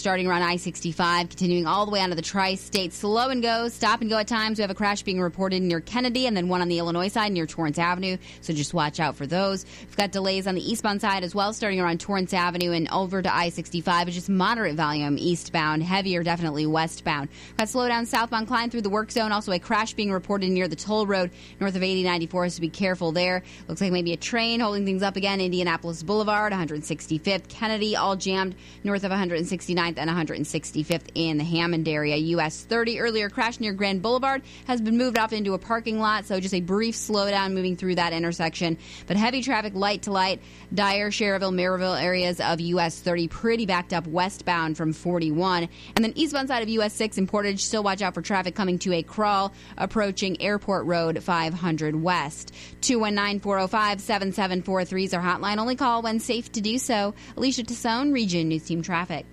starting around I-65, continuing all the way onto the tri-state. Slow and go, stop and go at times. We have a crash being reported near Kennedy and then one on the Illinois side near Torrance Avenue, so just watch out for those. We've got delays on the eastbound side as well, starting around Torrance Avenue and over to I-65. It's just moderate volume eastbound, heavier definitely westbound. We've got slowdown southbound Klein through the work zone. Also a crash being reported near the toll road north of 8094, so be careful there. Looks like maybe a train holding things up again. Indianapolis Boulevard, 165th, Kennedy, all jammed north of 169th and 165th in the Hammond area. US 30 earlier crash near Grand Boulevard has been moved off into a parking lot, so just a brief slowdown moving through that intersection. But heavy traffic light to light. Dyer, Cherville, Maryville areas of US 30 pretty backed up westbound from 41. And then eastbound side of US 6 in Portage, still watch out for traffic coming to a crawl approaching Airport Road 500 West. 219-405-7743 is our hotline. Only call when safe to do so. Alicia Tassone, Region News Team Traffic.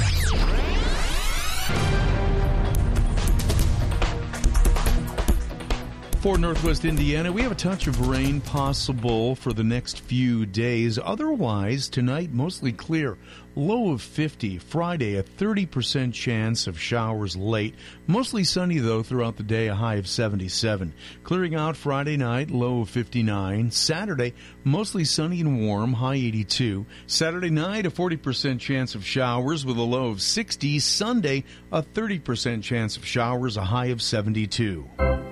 For Northwest Indiana, we have a touch of rain possible for the next few days. Otherwise, tonight, mostly clear. Low of 50. Friday, a 30% chance of showers late. Mostly sunny, though, throughout the day, a high of 77. Clearing out Friday night, low of 59. Saturday, mostly sunny and warm, high 82. Saturday night, a 40% chance of showers with a low of 60. Sunday, a 30% chance of showers, a high of 72.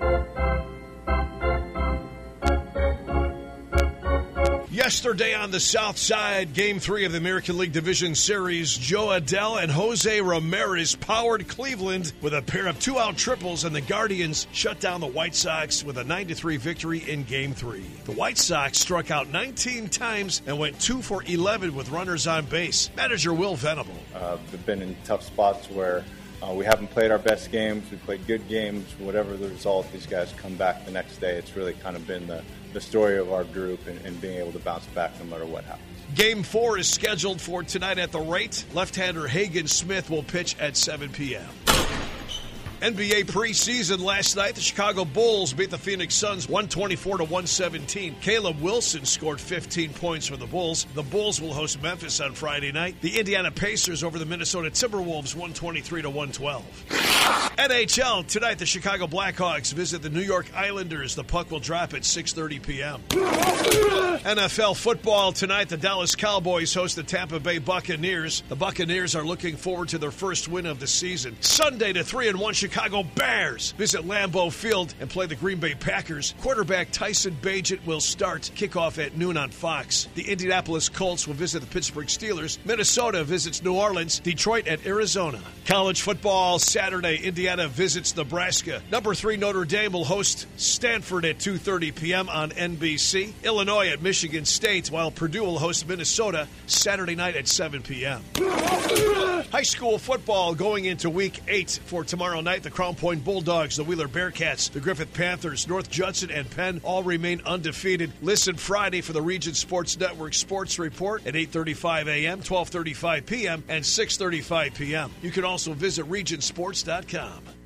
Yesterday on the South Side, Game 3 of the American League Division Series, Joe Adell and Jose Ramirez powered Cleveland with a pair of two-out triples, and the Guardians shut down the White Sox with a 9-3 victory in Game 3. The White Sox struck out 19 times and went 2 for 11 with runners on base. Manager Will Venable. We've been in tough spots where we haven't played our best games. We played good games. Whatever the result, these guys come back the next day. It's really kind of been the story of our group and being able to bounce back no matter what happens. Game 4 is scheduled for tonight at the rate. Left-hander Hagen Smith will pitch at 7 p.m. NBA preseason last night, the Chicago Bulls beat the Phoenix Suns 124-117. Caleb Wilson scored 15 points for the Bulls. The Bulls will host Memphis on Friday night. The Indiana Pacers over the Minnesota Timberwolves 123-112. NHL tonight, the Chicago Blackhawks visit the New York Islanders. The puck will drop at 6:30 p.m. NFL football tonight, the Dallas Cowboys host the Tampa Bay Buccaneers. The Buccaneers are looking forward to their first win of the season. Sunday, the 3-1 Chicago Bears visit Lambeau Field and play the Green Bay Packers. Quarterback Tyson Bagent will start. Kickoff at noon on Fox. The Indianapolis Colts will visit the Pittsburgh Steelers. Minnesota visits New Orleans. Detroit at Arizona. College football Saturday, Indiana visits Nebraska. Number 3 Notre Dame will host Stanford at 2:30 p.m. on NBC. Illinois at Michigan State, while Purdue will host Minnesota Saturday night at 7 p.m. High school football going into Week 8 for tomorrow night. The Crown Point Bulldogs, the Wheeler Bearcats, the Griffith Panthers, North Judson, and Penn all remain undefeated. Listen Friday for the Region Sports Network Sports Report at 8:35 a.m., 12:35 p.m., and 6:35 p.m. You can also visit regionsports.com.